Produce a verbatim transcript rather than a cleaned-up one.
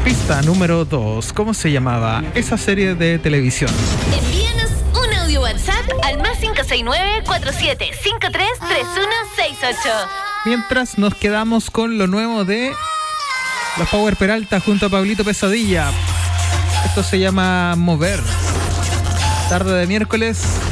Pista número dos. ¿Cómo se llamaba esa serie de televisión? Envíanos un audio WhatsApp al más cinco seis nueve, cuatro siete cinco tres, tres uno seis ocho. Mientras nos quedamos con lo nuevo de los Power Peralta junto a Pablito Pesadilla. Esto se llama Mover. Tarde de miércoles.